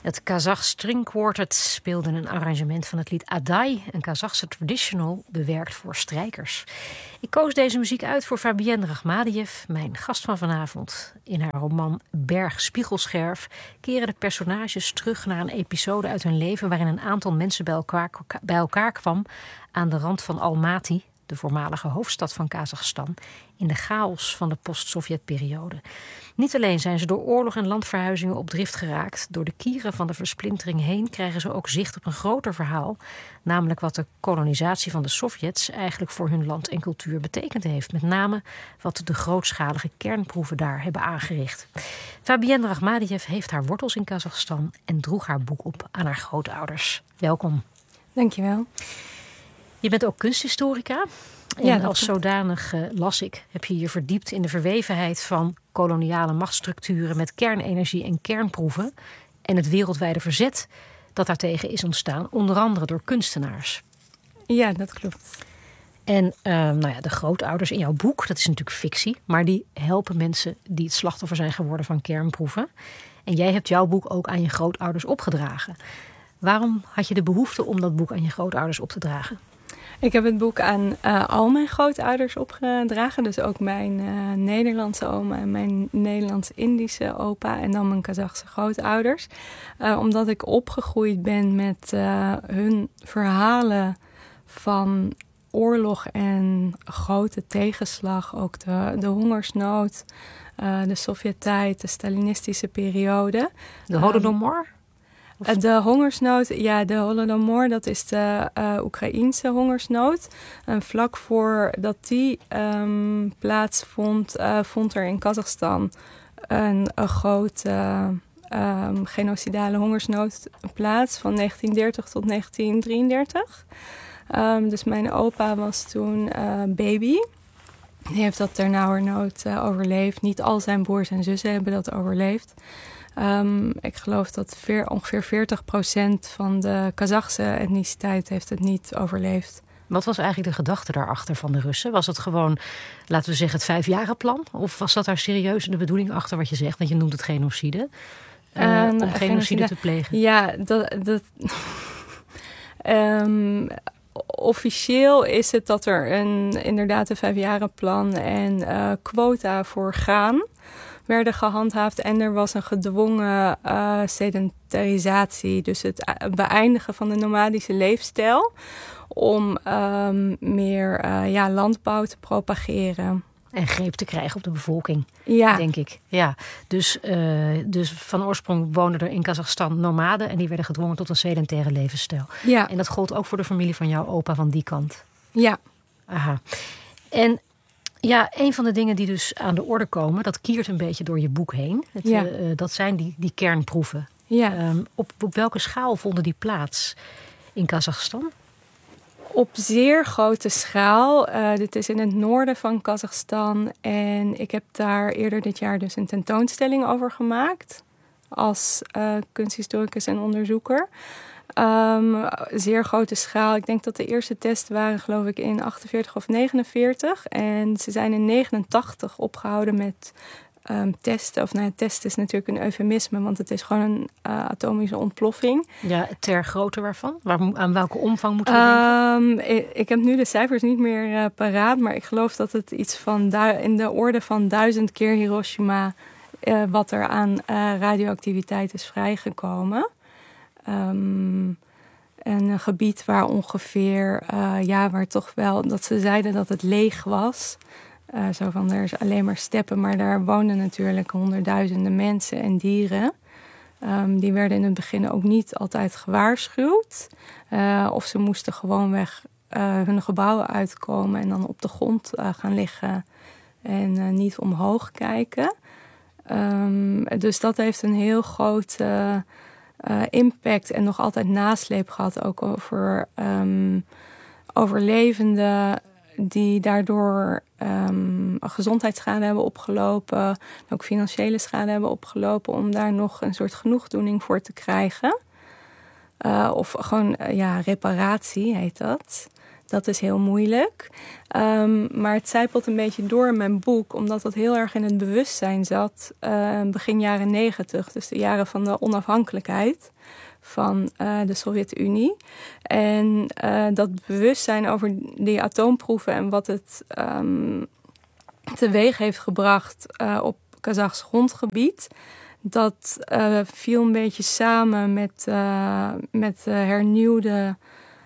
Het Kazach String Quartet speelde een arrangement van het lied Adai, een Kazachse traditional bewerkt voor strijkers. Ik koos deze muziek uit voor Fabienne Raghmadiev, mijn gast van vanavond. In haar roman Berg Spiegelscherf keren de personages terug naar een episode uit hun leven waarin een aantal mensen bij elkaar kwam aan de rand van Almaty, de voormalige hoofdstad van Kazachstan, in de chaos van de post-Sovjet-periode. Niet alleen zijn ze door oorlog en landverhuizingen op drift geraakt, door de kieren van de versplintering heen krijgen ze ook zicht op een groter verhaal, namelijk wat de kolonisatie van de Sovjets eigenlijk voor hun land en cultuur betekend heeft. Met name wat de grootschalige kernproeven daar hebben aangericht. Fabienne Raghmadiev heeft haar wortels in Kazachstan en droeg haar boek op aan haar grootouders. Welkom. Dankjewel. Je bent ook kunsthistorica. En als zodanig, las ik, heb je je verdiept in de verwevenheid van koloniale machtsstructuren met kernenergie en kernproeven en het wereldwijde verzet dat daartegen is ontstaan, onder andere door kunstenaars. Ja, dat klopt. En de grootouders in jouw boek, dat is natuurlijk fictie, maar die helpen mensen die het slachtoffer zijn geworden van kernproeven. En jij hebt jouw boek ook aan je grootouders opgedragen. Waarom had je de behoefte om dat boek aan je grootouders op te dragen? Ik heb het boek aan al mijn grootouders opgedragen. Dus ook mijn Nederlandse oma en mijn Nederlands-Indische opa. En dan mijn Kazachse grootouders. Omdat ik opgegroeid ben met hun verhalen van oorlog en grote tegenslag. Ook de hongersnood, de Sovjet-tijd, de Stalinistische periode. De Holodomor? De hongersnood, ja, de Holodomor, dat is de Oekraïense hongersnood. En vlak voordat die plaatsvond, vond er in Kazachstan een grote genocidale hongersnood plaats van 1930 tot 1933. Dus mijn opa was toen baby. Die heeft dat ternauwernood overleefd. Niet al zijn broers en zussen hebben dat overleefd. Ik geloof dat ongeveer 40% van de Kazachse etniciteit heeft het niet overleefd. Wat was eigenlijk de gedachte daarachter van de Russen? Was het gewoon, laten we zeggen, het 5-jarenplan? Of was dat daar serieus de bedoeling achter wat je zegt? Want je noemt het genocide. Om genocide te plegen. Ja, officieel is het dat er inderdaad een 5-jarenplan en quota voor graan werden gehandhaafd. En er was een gedwongen sedentarisatie. Dus het beëindigen van de nomadische leefstijl. Om meer landbouw te propageren. En greep te krijgen op de bevolking, ja, denk ik. Ja. Dus van oorsprong woonden er in Kazachstan nomaden en die werden gedwongen tot een sedentaire levensstijl. Ja. En dat gold ook voor de familie van jouw opa van die kant. Ja. Aha. En ja, een van de dingen die dus aan de orde komen, dat kiert een beetje door je boek heen. Dat zijn die kernproeven. Ja. Op welke schaal vonden die plaats in Kazachstan? Op zeer grote schaal. Dit is in het noorden van Kazachstan. En ik heb daar eerder dit jaar dus een tentoonstelling over gemaakt. Als kunsthistoricus en onderzoeker. Zeer grote schaal. Ik denk dat de eerste tests waren, geloof ik, in 48 of 49. En ze zijn in 89 opgehouden met testen. Of testen is natuurlijk een eufemisme, want het is gewoon een atomische ontploffing. Ja, ter grootte waarvan? Aan welke omvang moeten we denken? Ik heb nu de cijfers niet meer paraat, maar ik geloof dat het iets van in de orde van 1000 keer Hiroshima, wat er aan radioactiviteit is vrijgekomen. Een gebied waar ongeveer, waar toch wel, dat ze zeiden dat het leeg was. Zo van, er is alleen maar steppen, maar daar woonden natuurlijk honderdduizenden mensen en dieren. Die werden in het begin ook niet altijd gewaarschuwd. Of ze moesten gewoonweg hun gebouwen uitkomen en dan op de grond gaan liggen en niet omhoog kijken. Dus dat heeft een heel grote impact en nog altijd nasleep gehad, ook over overlevenden die daardoor gezondheidsschade hebben opgelopen, ook financiële schade hebben opgelopen, om daar nog een soort genoegdoening voor te krijgen. Of gewoon reparatie heet dat. Dat is heel moeilijk. Maar het zijpelt een beetje door in mijn boek, omdat dat heel erg in het bewustzijn zat. Begin jaren 90, dus de jaren van de onafhankelijkheid van de Sovjet-Unie. En dat bewustzijn over die atoomproeven en wat het teweeg heeft gebracht op Kazachs grondgebied, dat viel een beetje samen met hernieuwde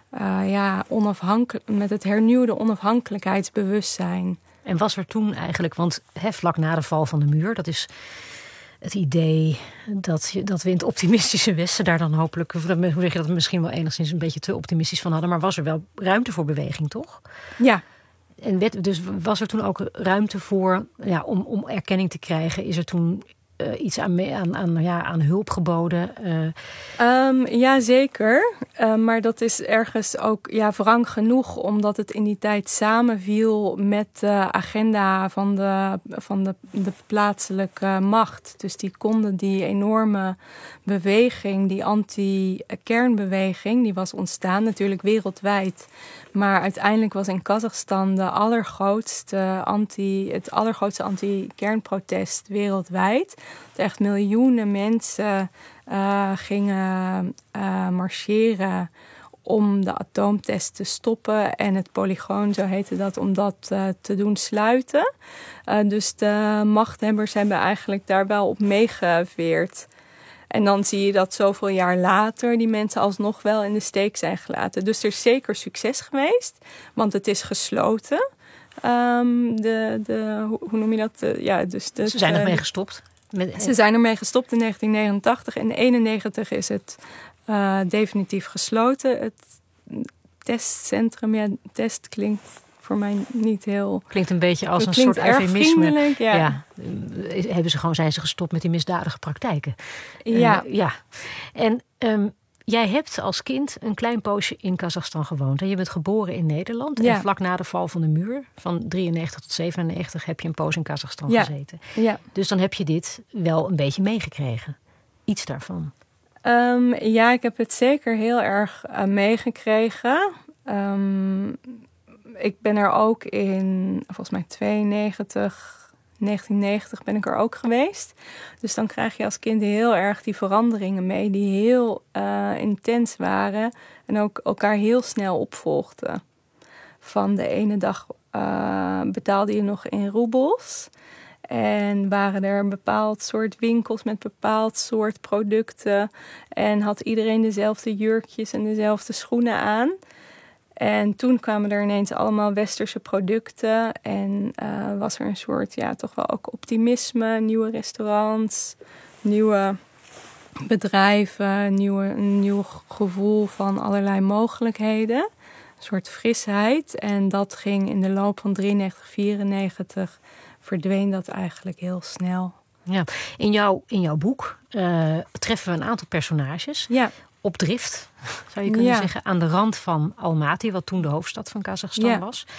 met het hernieuwde onafhankelijkheidsbewustzijn. En was er toen eigenlijk, want vlak na de val van de muur, dat is het idee dat we in het optimistische Westen daar dan hopelijk, hoe zeg je dat, misschien wel enigszins een beetje te optimistisch van hadden, maar was er wel ruimte voor beweging, toch? Ja. En dus was er toen ook ruimte voor, om erkenning te krijgen, is er toen iets aan hulp geboden? Ja, zeker. Maar dat is ergens ook wrang genoeg, omdat het in die tijd samenviel met de agenda van de plaatselijke macht. Dus die konden die enorme beweging, die anti-kernbeweging, die was ontstaan natuurlijk wereldwijd. Maar uiteindelijk was in Kazachstan het allergrootste anti-kernprotest wereldwijd. Echt miljoenen mensen gingen marcheren om de atoomtest te stoppen en het polygoon, zo heette dat, om dat te doen sluiten. Dus de machthebbers hebben eigenlijk daar wel op meegeveerd. En dan zie je dat zoveel jaar later die mensen alsnog wel in de steek zijn gelaten. Dus er is zeker succes geweest, want het is gesloten. Hoe noem je dat? Ze zijn ermee gestopt. Ze zijn ermee gestopt in 1989. In 1991 is het definitief gesloten. Het testcentrum, test klinkt voor mij niet heel... Klinkt een beetje als een soort eufemisme. Ja. Zijn ze gestopt met die misdadige praktijken. Ja. En jij hebt als kind een klein poosje in Kazachstan gewoond. En je bent geboren in Nederland. Ja. En vlak na de val van de muur, van 93 tot 97, heb je een poos in Kazachstan gezeten. Ja. Dus dan heb je dit wel een beetje meegekregen. Iets daarvan. Ik heb het zeker heel erg meegekregen. Ik ben er ook in, volgens mij 1990 ben ik er ook geweest. Dus dan krijg je als kind heel erg die veranderingen mee die heel intens waren. En ook elkaar heel snel opvolgden. Van de ene dag betaalde je nog in roebels. En waren er een bepaald soort winkels met bepaald soort producten. En had iedereen dezelfde jurkjes en dezelfde schoenen aan. En toen kwamen er ineens allemaal westerse producten. En was er een soort, toch wel ook optimisme. Nieuwe restaurants, nieuwe bedrijven, een nieuw gevoel van allerlei mogelijkheden. Een soort frisheid. En dat ging in de loop van 93, 94... verdween dat eigenlijk heel snel. Ja, in jouw boek treffen we een aantal personages. Ja. Op drift, zou je kunnen zeggen, aan de rand van Almaty, wat toen de hoofdstad van Kazachstan was.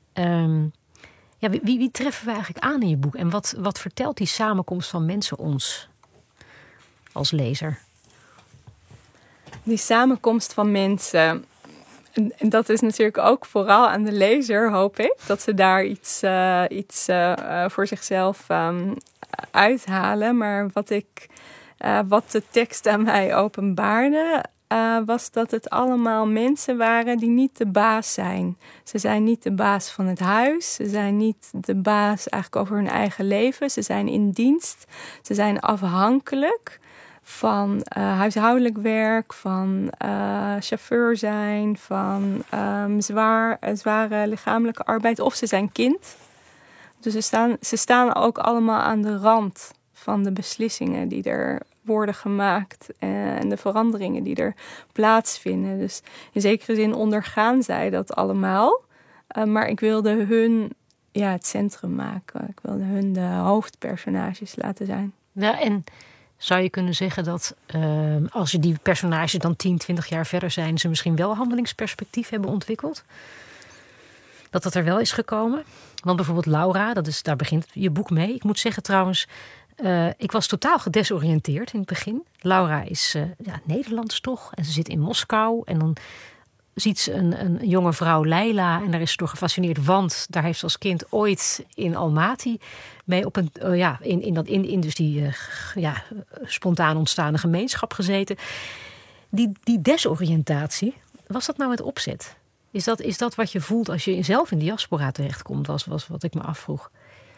Wie treffen we eigenlijk aan in je boek? En wat vertelt die samenkomst van mensen ons als lezer? Die samenkomst van mensen, en dat is natuurlijk ook vooral aan de lezer, hoop ik, dat ze daar iets voor zichzelf uithalen. Maar wat de tekst aan mij openbaarde, was dat het allemaal mensen waren die niet de baas zijn. Ze zijn niet de baas van het huis. Ze zijn niet de baas eigenlijk over hun eigen leven. Ze zijn in dienst. Ze zijn afhankelijk van huishoudelijk werk, van chauffeur zijn, van zware lichamelijke arbeid. Of ze zijn kind. Dus ze staan ook allemaal aan de rand van de beslissingen die er worden gemaakt en de veranderingen die er plaatsvinden. Dus in zekere zin ondergaan zij dat allemaal. Maar ik wilde hun het centrum maken. Ik wilde hun de hoofdpersonages laten zijn. Ja, en zou je kunnen zeggen dat als je die personages dan 10, 20 jaar verder zijn, ze misschien wel handelingsperspectief hebben ontwikkeld? Dat er wel is gekomen? Want bijvoorbeeld Laura, daar begint je boek mee. Ik moet zeggen trouwens, ik was totaal gedesoriënteerd in het begin. Laura is Nederlands toch? En ze zit in Moskou. En dan ziet ze een jonge vrouw, Leila, en daar is ze door gefascineerd, want daar heeft ze als kind ooit in Almaty mee op een in dus die spontaan ontstaande gemeenschap gezeten. Die desoriëntatie, was dat nou het opzet? Is dat wat je voelt als je zelf in diaspora terechtkomt, was wat ik me afvroeg?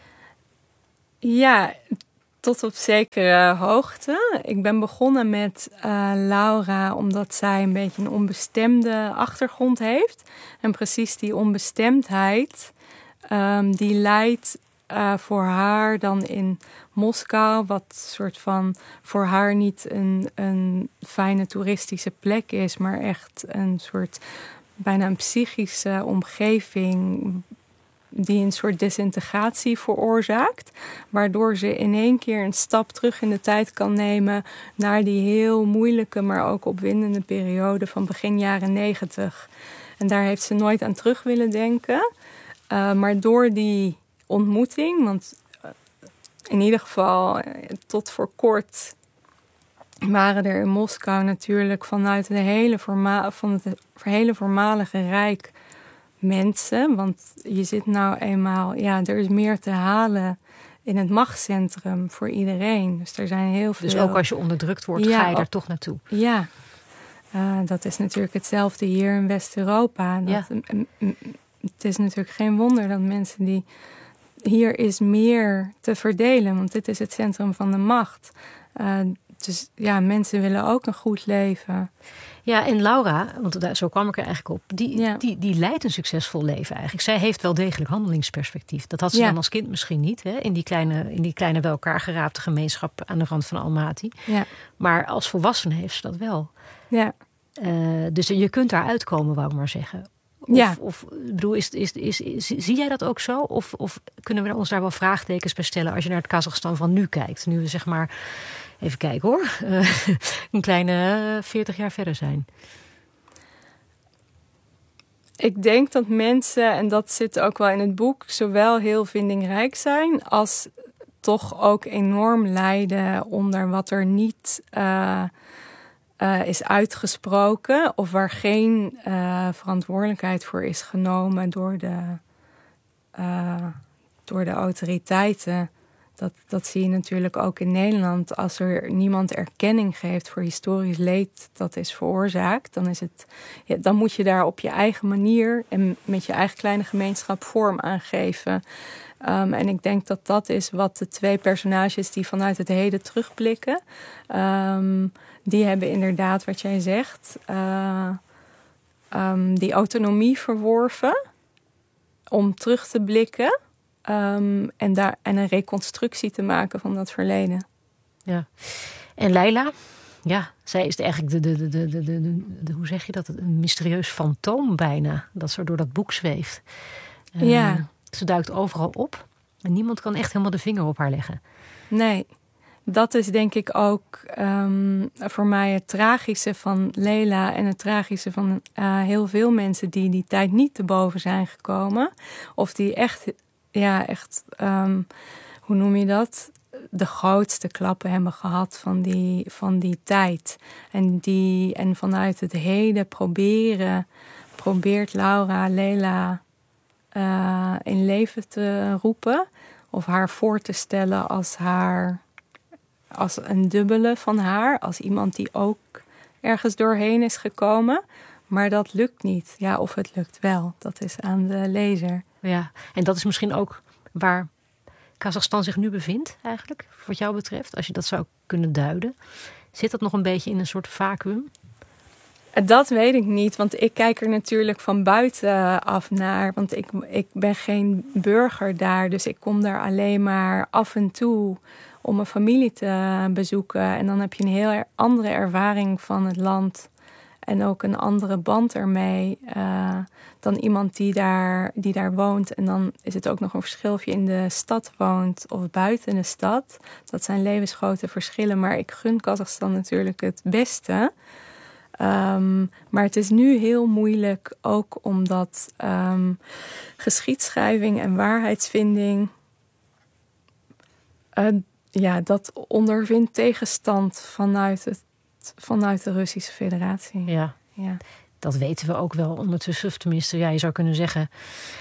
Ja, tot op zekere hoogte. Ik ben begonnen met Laura omdat zij een beetje een onbestemde achtergrond heeft. En precies die onbestemdheid, die leidt voor haar dan in Moskou, wat soort van voor haar niet een fijne toeristische plek is, maar echt een soort bijna een psychische omgeving die een soort desintegratie veroorzaakt, waardoor ze in één keer een stap terug in de tijd kan nemen naar die heel moeilijke, maar ook opwindende periode van begin jaren 90. En daar heeft ze nooit aan terug willen denken. Maar door die ontmoeting, want in ieder geval tot voor kort waren er in Moskou natuurlijk vanuit het hele voormalige Rijk mensen. Want je zit nou eenmaal, er is meer te halen in het machtscentrum voor iedereen. Dus er zijn heel veel. Dus ook als je onderdrukt wordt, ga je daar toch naartoe? Ja, dat is natuurlijk hetzelfde hier in West-Europa. Het is natuurlijk geen wonder dat mensen die... Hier is meer te verdelen, want dit is het centrum van de macht. Dus ja, mensen willen ook een goed leven. Ja, en Laura, want zo kwam ik er eigenlijk op, die leidt een succesvol leven eigenlijk. Zij heeft wel degelijk handelingsperspectief. Dat had ze dan als kind misschien niet, hè? In die kleine bij elkaar geraapte gemeenschap aan de rand van Almaty. Ja. Maar als volwassene heeft ze dat wel. Ja. Dus je kunt daar uitkomen, wou ik maar zeggen. Of bedoel, zie jij dat ook zo? Of kunnen we ons daar wel vraagtekens bij stellen als je naar het Kazachstan van nu kijkt? Nu we zeg maar, even kijken hoor, een kleine 40 jaar verder zijn. Ik denk dat mensen, en dat zit ook wel in het boek, zowel heel vindingrijk zijn als toch ook enorm lijden onder wat er niet is uitgesproken of waar geen verantwoordelijkheid voor is genomen door de autoriteiten. Dat zie je natuurlijk ook in Nederland. Als er niemand erkenning geeft voor historisch leed dat is veroorzaakt, dan moet je daar op je eigen manier en met je eigen kleine gemeenschap vorm aan geven. En ik denk dat dat is wat de twee personages die vanuit het heden terugblikken, die hebben inderdaad, wat jij zegt, die autonomie verworven om terug te blikken en een reconstructie te maken van dat verleden. Ja. En Leila, ja, zij is eigenlijk de hoe zeg je dat? Een mysterieus fantoom bijna, dat zo door dat boek zweeft. Ze duikt overal op en niemand kan echt helemaal de vinger op haar leggen. Nee. Dat is denk ik ook voor mij het tragische van Leila en het tragische van heel veel mensen die die tijd niet te boven zijn gekomen. Of die echt, hoe noem je dat? De grootste klappen hebben gehad van die tijd. En vanuit het heden probeert Leila in leven te roepen. Of haar voor te stellen als een dubbele van haar. Als iemand die ook ergens doorheen is gekomen. Maar dat lukt niet. Ja, of het lukt wel. Dat is aan de lezer. Ja, en dat is misschien ook waar Kazachstan zich nu bevindt eigenlijk. Wat jou betreft. Als je dat zou kunnen duiden. Zit dat nog een beetje in een soort vacuüm? Dat weet ik niet. Want ik kijk er natuurlijk van buiten af naar. Want ik ben geen burger daar. Dus ik kom daar alleen maar af en toe om mijn familie te bezoeken. En dan heb je een heel andere ervaring van het land. En ook een andere band ermee dan iemand die daar woont. En dan is het ook nog een verschil of je in de stad woont of buiten de stad. Dat zijn levensgrote verschillen. Maar ik gun Kazachstan natuurlijk het beste. Maar het is nu heel moeilijk, ook omdat geschiedschrijving en waarheidsvinding dat ondervindt tegenstand vanuit de Russische Federatie. Ja. dat weten we ook wel ondertussen. Of tenminste, je zou kunnen zeggen...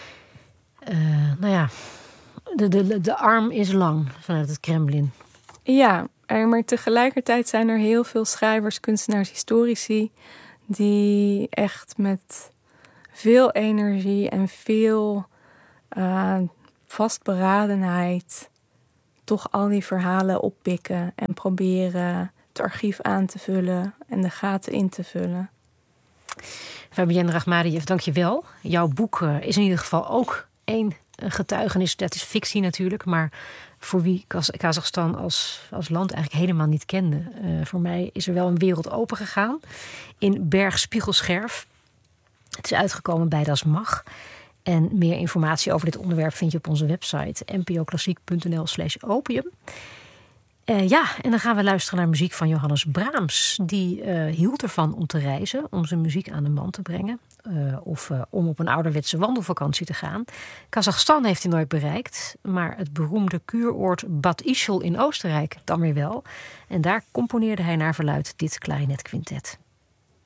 de arm is lang vanuit het Kremlin. Ja, maar tegelijkertijd zijn er heel veel schrijvers, kunstenaars, historici... die echt met veel energie en veel vastberadenheid... toch al die verhalen oppikken en proberen het archief aan te vullen en de gaten in te vullen. Fabienne Raghmadiev, dank je wel. Jouw boek is in ieder geval ook één getuigenis. Dat is fictie natuurlijk, maar voor wie Kazachstan als land eigenlijk helemaal niet kende. Voor mij is er wel een wereld open gegaan in Berg-Spiegelscherf. Het is uitgekomen bij Das Mag. En meer informatie over dit onderwerp vind je op onze website npoklassiek.nl/opium. En dan gaan we luisteren naar muziek van Johannes Brahms. Die hield ervan om te reizen, om zijn muziek aan de man te brengen. Of om op een ouderwetse wandelvakantie te gaan. Kazachstan heeft hij nooit bereikt. Maar het beroemde kuuroord Bad Ischl in Oostenrijk dan weer wel. En daar componeerde hij naar verluidt dit klarinetquintet.